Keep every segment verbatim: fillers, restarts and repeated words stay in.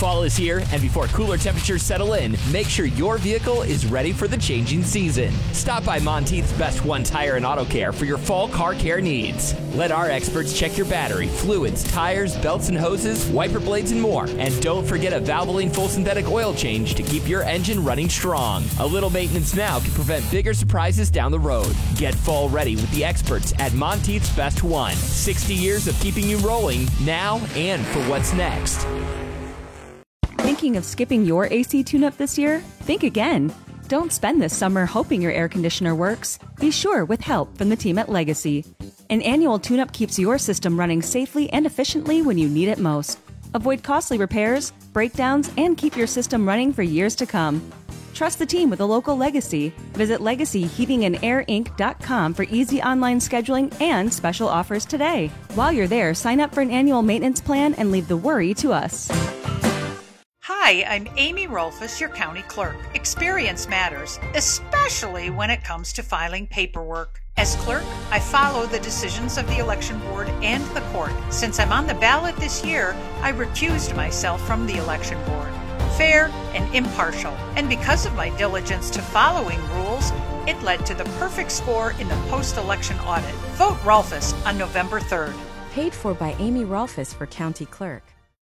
Fall is here, and before cooler temperatures settle in, make sure your vehicle is ready for the changing season. Stop by Monteith's Best One Tire and Auto Care for your fall car care needs. Let our experts check your battery, fluids, tires, belts and hoses, wiper blades, and more. And don't forget a Valvoline full synthetic oil change to keep your engine running strong. A little maintenance now can prevent bigger surprises down the road. Get fall ready with the experts at Monteith's Best One. sixty years of keeping you rolling now and for what's next. Thinking of skipping your A C tune-up this year? Think again. Don't spend this summer hoping your air conditioner works. Be sure with help from the team at Legacy. An annual tune-up keeps your system running safely and efficiently when you need it most. Avoid costly repairs, breakdowns, and keep your system running for years to come. Trust the team with a local Legacy. Visit legacy heating and air inc dot com for easy online scheduling and special offers today. While you're there, sign up for an annual maintenance plan and leave the worry to us. Hi, I'm Amy Rolfus, your county clerk. Experience matters, especially when it comes to filing paperwork. As clerk, I follow the decisions of the election board and the court. Since I'm on the ballot this year, I recused myself from the election board. Fair and impartial. And because of my diligence to following rules, it led to the perfect score in the post-election audit. Vote Rolfus on November third. Paid for by Amy Rolfus for county clerk.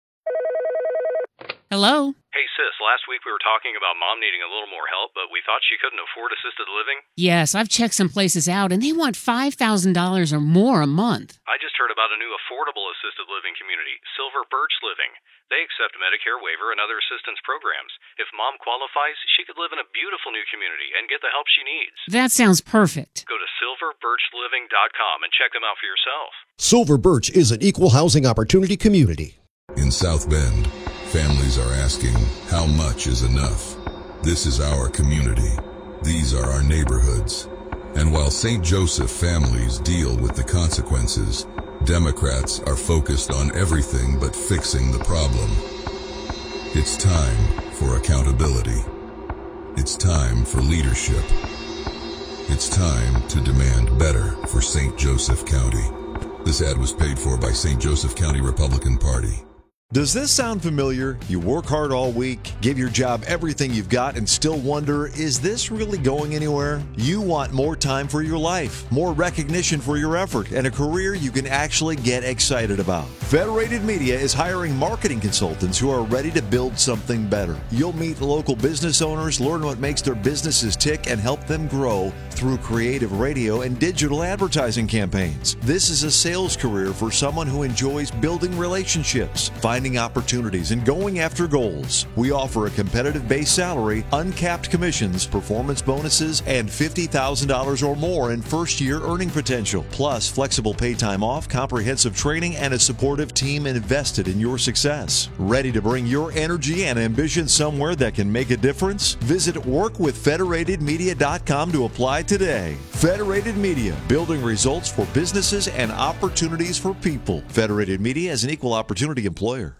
Hello? Hey, sis, last week we were talking about mom needing a little more help, but we thought she couldn't afford assisted living. Yes, I've checked some places out, and they want five thousand dollars or more a month. I just heard about a new affordable assisted living community, Silver Birch Living. They accept Medicare waiver and other assistance programs. If mom qualifies, she could live in a beautiful new community and get the help she needs. That sounds perfect. Go to silver birch living dot com and check them out for yourself. Silver Birch is an equal housing opportunity community. In South Bend, families are asking, how much is enough? This is our community. These are our neighborhoods. And while Saint Joseph families deal with the consequences, Democrats are focused on everything but fixing the problem. It's time for accountability. It's time for leadership. It's time to demand better for Saint Joseph County. This ad was paid for by Saint Joseph County Republican Party. Does this sound familiar? You work hard all week, give your job everything you've got, and still wonder, is this really going anywhere? You want more time for your life, more recognition for your effort, and a career you can actually get excited about. Federated Media is hiring marketing consultants who are ready to build something better. You'll meet local business owners, learn what makes their businesses tick, and help them grow through creative radio and digital advertising campaigns. This is a sales career for someone who enjoys building relationships, finding opportunities, and going after goals. We offer a competitive base salary, uncapped commissions, performance bonuses, and fifty thousand dollars or more in first-year earning potential, plus flexible pay time off, comprehensive training, and a supportive team invested in your success. Ready to bring your energy and ambition somewhere that can make a difference? Visit work with federated media dot com to apply today. Federated Media, building results for businesses and opportunities for people. Federated Media is an equal opportunity employer.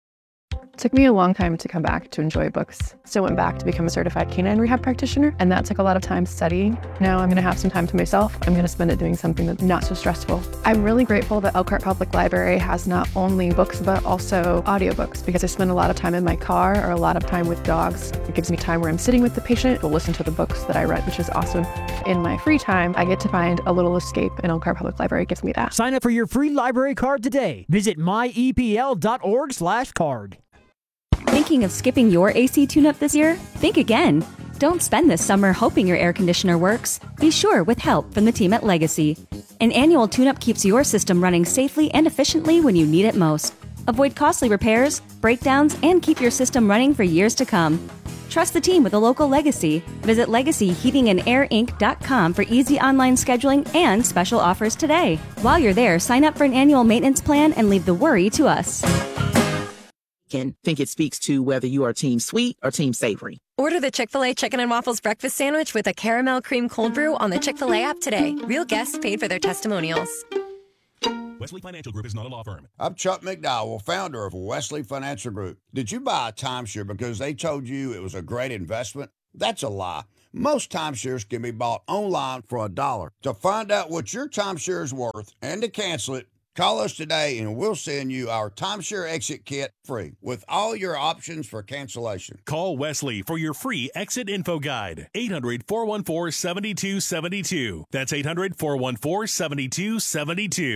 It took me a long time to come back to enjoy books. So I went back to become a certified canine rehab practitioner, and that took a lot of time studying. Now I'm going to have some time to myself. I'm going to spend it doing something that's not so stressful. I'm really grateful that Elkhart Public Library has not only books, but also audiobooks, because I spend a lot of time in my car or a lot of time with dogs. It gives me time where I'm sitting with the patient to listen to the books that I read, which is awesome. In my free time, I get to find a little escape, and Elkhart Public Library gives me that. Sign up for your free library card today. Visit my e p l dot org slash card. Thinking of skipping your A C tune-up this year? Think again. Don't spend this summer hoping your air conditioner works. Be sure with help from the team at Legacy. An annual tune-up keeps your system running safely and efficiently when you need it most. Avoid costly repairs, breakdowns, and keep your system running for years to come. Trust the team with a local Legacy. Visit legacy heating and air inc dot com for easy online scheduling and special offers today. While you're there, sign up for an annual maintenance plan and leave the worry to us. Can think it speaks to whether you are team sweet or team savory. Order the Chick-fil-A Chicken and Waffles breakfast sandwich with a caramel cream cold brew on the Chick-fil-A app today. Real guests paid for their testimonials. Wesley Financial Group is not a law firm. I'm Chuck McDowell, founder of Wesley Financial Group. Did you buy a timeshare because they told you it was a great investment? That's a lie. Most timeshares can be bought online for a dollar. To find out what your timeshare is worth and to cancel it, Call us today and we'll send you our timeshare exit kit free with all your options for cancellation. Call Wesley for your free exit info guide. eight hundred, four one four, seven two seven two. That's eight hundred, four one four, seven two seven two.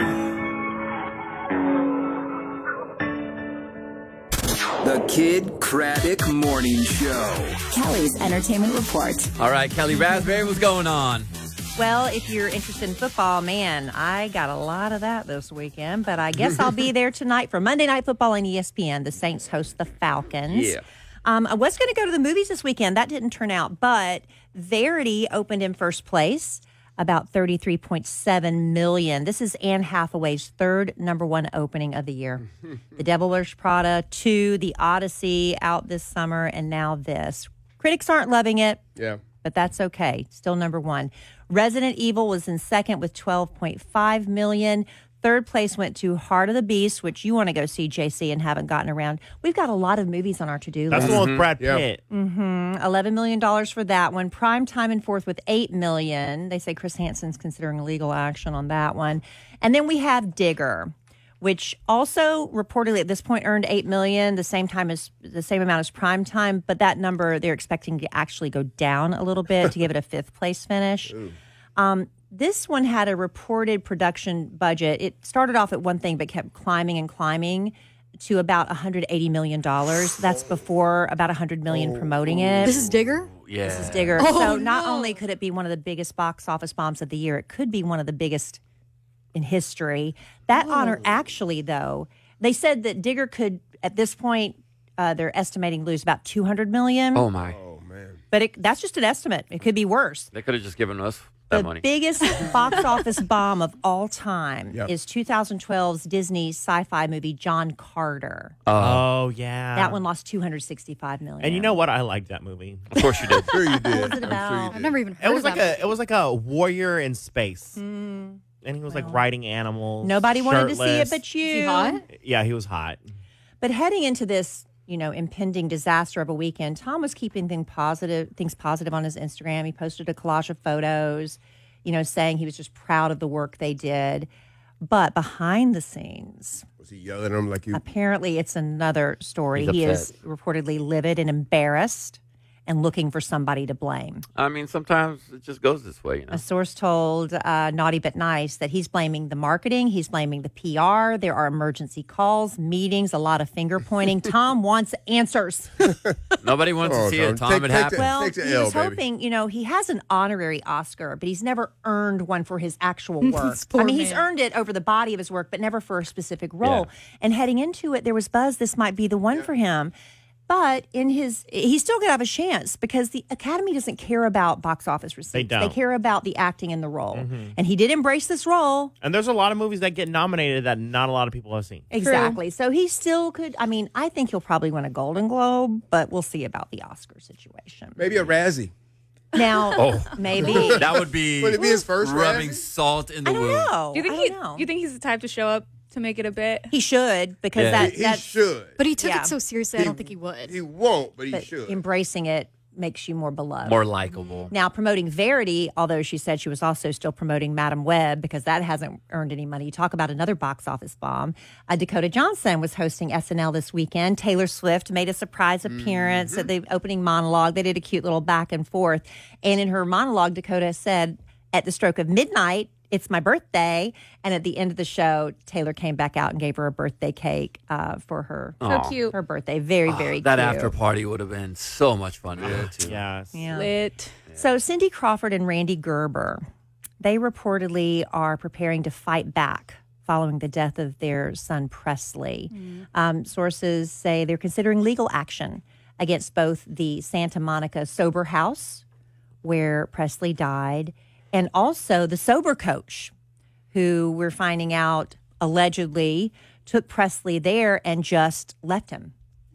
The Kid Craddock Morning Show. Kelly's Entertainment Report. All right, Kelly Raspberry, what's going on? Well, if you're interested in football, man, I got a lot of that this weekend, but I guess I'll be there tonight for Monday Night Football on E S P N. The Saints host the Falcons. Yeah. Um, I was going to go to the movies this weekend. That didn't turn out, but Verity opened in first place, about thirty-three point seven million dollars. This is Anne Hathaway's third number one opening of the year. The Devil Wears Prada, two, The Odyssey out this summer, and now this. Critics aren't loving it. Yeah. But that's okay. Still number one. Resident Evil was in second with twelve point five million dollars. Third place went to Heart of the Beast, which you want to go see, J C, and haven't gotten around. We've got a lot of movies on our to-do That's list. the one with Brad Pitt. Yeah. Mm-hmm. eleven million dollars for that one. Prime Time in fourth with eight million dollars. They say Chris Hansen's considering legal action on that one. And then we have Digger, which also reportedly at this point earned eight million dollars, the same time as the same amount as Prime Time, but that number they're expecting to actually go down a little bit to give it a fifth place finish. Um, this one had a reported production budget. It started off at one thing but kept climbing and climbing to about one hundred eighty million dollars. That's before about one hundred million dollars promoting it. This is Digger? Yeah. This is Digger. Oh, so not no. only could it be one of the biggest box office bombs of the year, it could be one of the biggest in history. That honor actually, though, they said that Digger could, at this point, uh, they're estimating lose about two hundred million dollars. Oh, my. Oh, man. But it, that's just an estimate. It could be worse. They could have just given us that The money. biggest box office bomb of all time Yep. is twenty twelve's Disney sci-fi movie John Carter. Oh, yeah. That one lost two hundred sixty-five million dollars. And you know what? I liked that movie. Of course you did. Sure you did. What was it about? I've never even heard It was of like that. a it was like a warrior in space. Mm, And he was like Well. riding animals. nobody wanted to see it shirtless. but you. Is he hot? Yeah, he was hot. But heading into this, you know, impending disaster of a weekend, Tom was keeping things positive, things positive on his Instagram. He posted a collage of photos, you know, saying he was just proud of the work they did. But behind the scenes, Was he yelling at him like you? apparently it's another story. He's He is upset. reportedly livid and embarrassed and looking for somebody to blame. I mean, sometimes it just goes this way, you know. A source told uh, Naughty But Nice that he's blaming the marketing, he's blaming the P R. There are emergency calls, meetings, a lot of finger pointing. Tom wants answers. Nobody wants Oh, to see it, Tom, Tom. take- it take happened. the- Well, Takes a he L, was baby. hoping, you know, he has an honorary Oscar, but he's never earned one for his actual work. This poor I mean, he's man. earned it over the body of his work, but never for a specific role. And heading into it, there was buzz this might be the one for him. But in his, he's still going to have a chance because the Academy doesn't care about box office receipts. They don't. care about the acting in the role. Mhm. And he did embrace this role. And there's a lot of movies that get nominated that not a lot of people have seen. Exactly. So he still could, I mean, I think he'll probably win a Golden Globe, but we'll see about the Oscar situation. Maybe a Razzie. Now, Oh. maybe. That would be, Would it be his first rubbing Razzie? salt in the I don't wound. know. Do you think I he? don't know. You think he's the type to show up to make it a bit? He should because Yeah. that He, he that's, should. But he took Yeah. it so seriously, I don't think he would. He won't, but he but should. embracing it makes you more beloved. More likable. Now, promoting Verity, although she said she was also still promoting Madam Web because that hasn't earned any money. Talk about another box office bomb. Uh, Dakota Johnson was hosting S N L this weekend. Taylor Swift made a surprise appearance Mm-hmm. at the opening monologue. They did a cute little back and forth. And in her monologue, Dakota said, at the stroke of midnight, it's my birthday. And at the end of the show, Taylor came back out and gave her a birthday cake uh, for her, So Aw. cute. her birthday. Very, Oh, very that cute. after party would have been so much fun to go to. Yes. Yeah. Lit. So Cindy Crawford and Randy Gerber, they reportedly are preparing to fight back following the death of their son Presley. Um, sources say they're considering legal action against both the Santa Monica Sober House, where Presley died, and also the Sober Coach, who we're finding out allegedly took Presley there and just left him.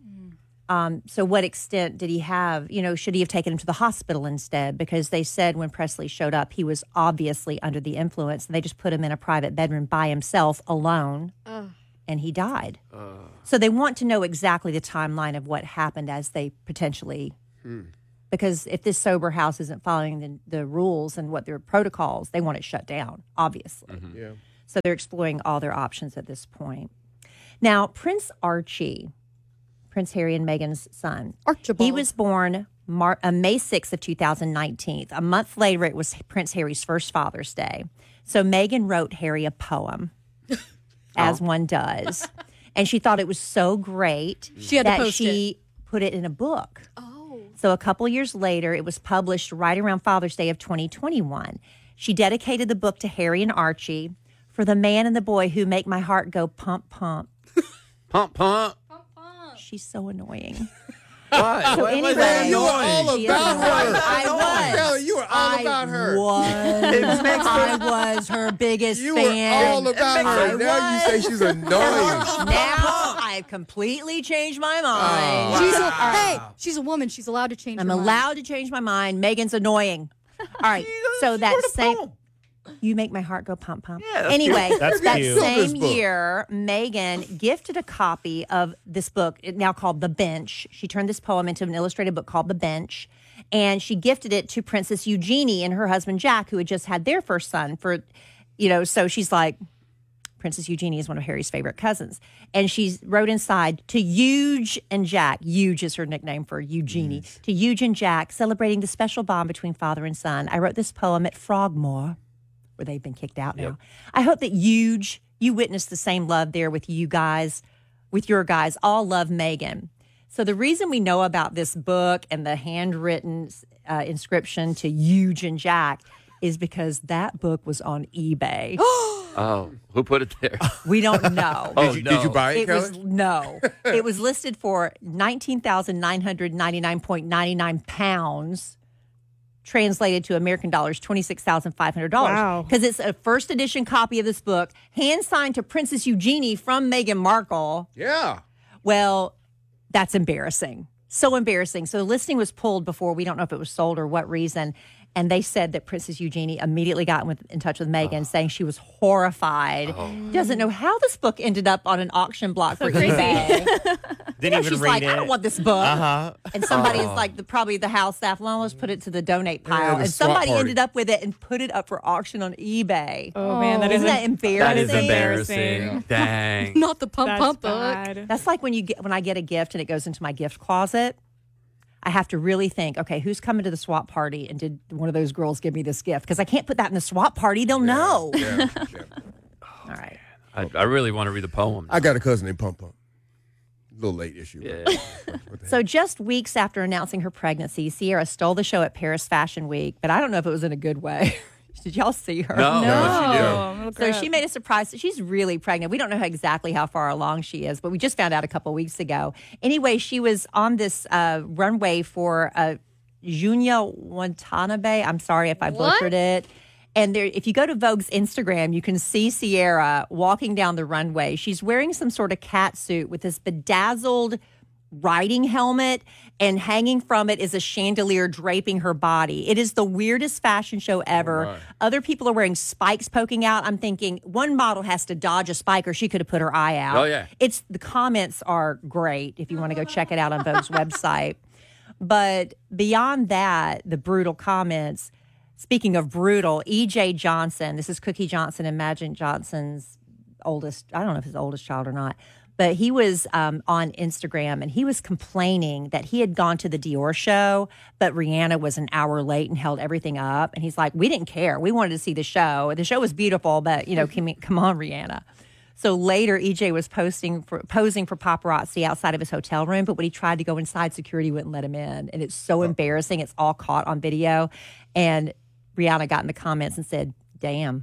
Um, so what extent did he have, you know, should he have taken him to the hospital instead? Because they said when Presley showed up, he was obviously under the influence, and they just put him in a private bedroom by himself alone, Ugh. and he died. So they want to know exactly the timeline of what happened as they potentially, because if this sober house isn't following the, the rules and what their protocols, they want it shut down, obviously. Yeah. So they're exploring all their options at this point. Now, Prince Archie, Prince Harry and Meghan's son, Archibald. He was born Mar- uh, May sixth of two thousand nineteen. A month later, it was Prince Harry's first Father's Day. So Meghan wrote Harry a poem, as Oh. one does. And she thought it was so great She had to that post she put it in a book. So a couple years later, it was published right around Father's Day of twenty twenty-one. She dedicated the book to Harry and Archie, for the man and the boy who make my heart go pump, pump. Pump, pump. She's so annoying. What? So What- anyway, what- You were all she is about annoying. her. I was. Kelly, you were all I about her. Was. It makes I was her biggest You were fan. all about her. I Now you say she's annoying. Now I've completely changed my mind. She's a, hey, she's a woman. She's allowed to change I'm her mind. allowed to change my mind. Megan's annoying. All right. So that same. You make my heart go pump pump. Yeah, that's anyway, cute. That's that cute. same This book. year, Megan gifted a copy of this book, now called The Bench. She turned this poem into an illustrated book called The Bench, and she gifted it to Princess Eugenie and her husband Jack, who had just had their first son. For, you know, so she's like, Princess Eugenie is one of Harry's favorite cousins. And she wrote inside, to Euge and Jack, Euge is her nickname for Eugenie, to Euge and Jack, celebrating the special bond between father and son. I wrote this poem at Frogmore, where they've been kicked out now. Yep. I hope that Euge, you witnessed the same love there with you guys, with your guys, all love Meghan. So the reason we know about this book and the handwritten uh, inscription to Euge and Jack is because that book was on eBay. Oh, who put it there? We don't know. Oh, Did you, no. did you buy it, It Kelly? was no. It was listed for nineteen thousand nine hundred ninety-nine point nine nine pounds, translated to American dollars twenty-six thousand five hundred dollars. Wow. Because it's a first edition copy of this book, hand signed to Princess Eugenie from Meghan Markle. Yeah. Well, that's embarrassing. So embarrassing. So the listing was pulled before. We don't know if it was sold or what reason. And they said that Princess Eugenie immediately got with, in touch with Meghan, saying she was horrified. Doesn't know how this book ended up on an auction block for crazy. eBay. Didn't You know, even she's read like, it. I don't want this book. Uh-huh. And somebody is Oh. like, the, probably the house staff, well, let's put it to the donate Yeah, pile. the and swap somebody party. ended up with it and put it up for auction on eBay. Oh, man, that Isn't is that embarrassing? That is embarrassing. embarrassing. Dang. Not the pump That's pump book. bad. That's like when you get when I get a gift and it goes into my gift closet. I have to really think, okay, who's coming to the swap party and did one of those girls give me this gift? Because I can't put that in the swap party. They'll know. Yeah, yeah. All right. I, I really want to read the poem. I got a cousin named Pump Pump. A little late issue. Yeah. So just weeks after announcing her pregnancy, Sierra stole the show at Paris Fashion Week, but I don't know if it was in a good way. Did y'all see her? No. No. Look her So up. she made a surprise. She's really pregnant. We don't know how exactly how far along she is, but we just found out a couple weeks ago. Anyway, she was on this uh, runway for uh, Junya Watanabe. I'm sorry if I What? butchered it. And there, if you go to Vogue's Instagram, you can see Sierra walking down the runway. She's wearing some sort of cat suit with this bedazzled riding helmet, and hanging from it is a chandelier draping her body. It is the weirdest fashion show ever. All right. Other people are wearing spikes poking out. I'm thinking one model has to dodge a spike or she could have put her eye out. Oh, yeah. It's the comments are great if you want to go check it out on Vogue's website. But beyond that, the brutal comments. Speaking of brutal, E J Johnson, this is Cookie Johnson and Magic Johnson's oldest, I don't know if his oldest child or not, but he was um, on Instagram and he was complaining that he had gone to the Dior show, but Rihanna was an hour late and held everything up. And he's like, we didn't care. We wanted to see the show. The show was beautiful, but, you know, come, come on, Rihanna. So later, E J was posting for, posing for paparazzi outside of his hotel room, but when he tried to go inside, security wouldn't let him in. And it's so embarrassing. It's all caught on video. And Rihanna got in the comments and said, damn.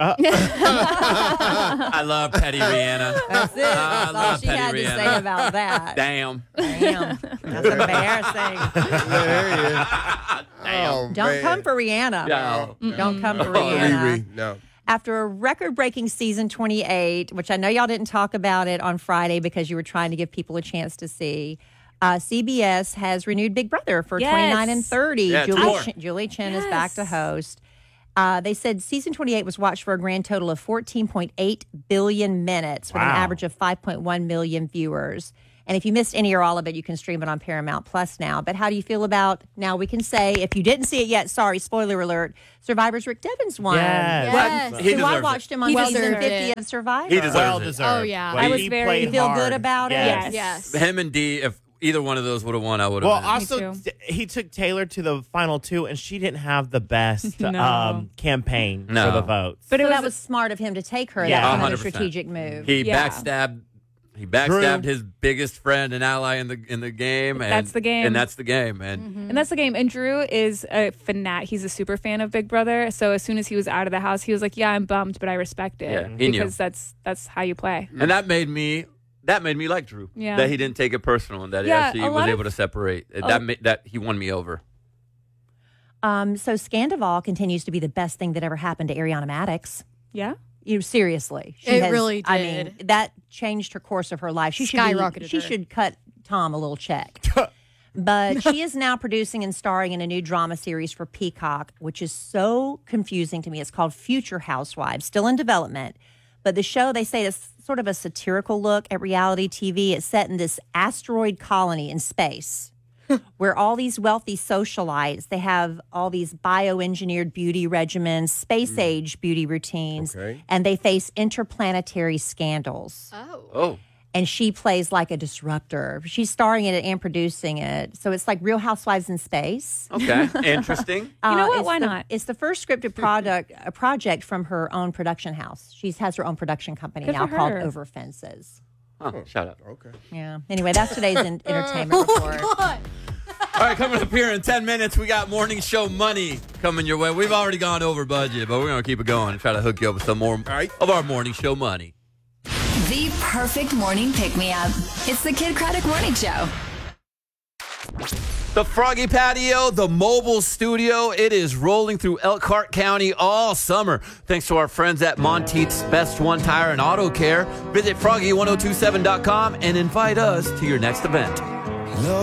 I love Petty Rihanna. That's it. I That's all love she Petty had to Rihanna. say about that. Damn. Damn. That's embarrassing. There he is. Damn. Oh, Don't man. come for Rihanna. No. Don't come for Oh, Rihanna. Riri, no. After a record-breaking season twenty-eight, which I know y'all didn't talk about it on Friday because you were trying to give people a chance to see, uh, C B S has renewed Big Brother for Yes. twenty-nine and thirty. Yeah, Julie, more. Ch- Julie Chen is Yes. back to host. Uh, they said season twenty-eight was watched for a grand total of fourteen point eight billion minutes with an Wow. average of five point one million viewers. And if you missed any or all of it, you can stream it on Paramount Plus now. But how do you feel about, now we can say, if you didn't see it yet, sorry, spoiler alert, Survivor's Rick Devens won. Yes. Yes. He So I deserves watched him on He season deserved fifty it. of Survivor. He deserves Well it. deserved. Oh, yeah. Well, I was he very- played You feel hard. good about it? Yes. Yes. Him and D, if either one of those would have won, I would have. Well, been. also, too. t- he took Taylor to the final two, and she didn't have the best No. um, campaign No. for the votes. But it so was, that was smart of him to take her. Yeah. That's one another hundred percent. strategic move. He Yeah. backstabbed. He backstabbed his biggest friend and ally in the in the game. And, That's the game. And that's the game. And and that's the game. And Drew is a fanat. He's a super fan of Big Brother. So as soon as he was out of the house, he was like, "Yeah, I'm bummed, but I respect it Yeah, he knew. because that's that's how you play." and that made me that made me like Drew. Yeah. That he didn't take it personal and that Yeah, he actually a was lot able of- to separate. a- that ma- that he won me over. Um, so Scandival continues to be the best thing that ever happened to Ariana Madix. Yeah. You seriously, she It has- really I mean, did. that changed her course of her life. She should be- Skyrocketed She her. should cut Tom a little check. But she is now producing and starring in a new drama series for Peacock, which is so confusing to me. It's called Future Housewives, still in development. But the show, they say, is sort of a satirical look at reality T V. It's set in this asteroid colony in space. Where all these wealthy socialites, they have all these bioengineered beauty regimens, space age beauty routines, Okay. and they face interplanetary scandals. Oh. Oh. And she plays like a disruptor. She's starring in it and producing it. So it's like Real Housewives in space. Okay. Interesting. You know what? it's Why the- not? It's the first scripted product, a project from her own production house. She has her own production company Good now for called her. Over Fences. Oh, shout out. Okay. Yeah. Anyway, that's today's en- entertainment report. All right, coming up here in ten minutes, we got morning show money coming your way. We've already gone over budget, but we're going to keep it going and try to hook you up with some more right. of our morning show money. The perfect morning pick-me-up. It's the Kid Craddock Morning Show. The Froggy Patio, the mobile studio, it is rolling through Elkhart County all summer. Thanks to our friends at Monteith's Best One Tire and Auto Care. Visit froggy ten twenty-seven dot com and invite us to your next event.